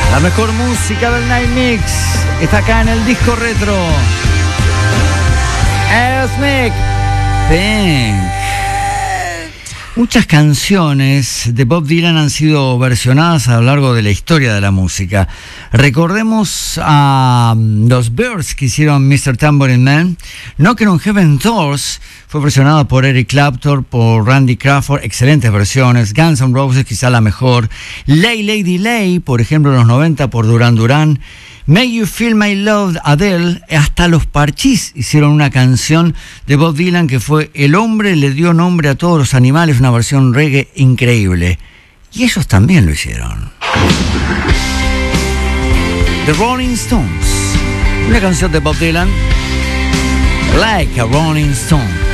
La mejor música del Night Mix está acá en el disco retro. Aerosmith, Pink. Muchas canciones de Bob Dylan han sido versionadas a lo largo de la historia de la música. Recordemos a los Byrds que hicieron Mr. Tambourine Man. Knockin' on Heaven's Doors fue versionada por Eric Clapton, por Randy Crawford, excelentes versiones. Guns N' Roses, quizá la mejor. Lay Lady Lay, por ejemplo, en los 90 por Duran Duran. Make You Feel My Love, Adele. Hasta los Parchís hicieron una canción de Bob Dylan que fue El hombre le dio nombre a todos los animales, una versión reggae increíble. Y ellos también lo hicieron. The Rolling Stones, una canción de Bob Dylan, Like a Rolling Stone.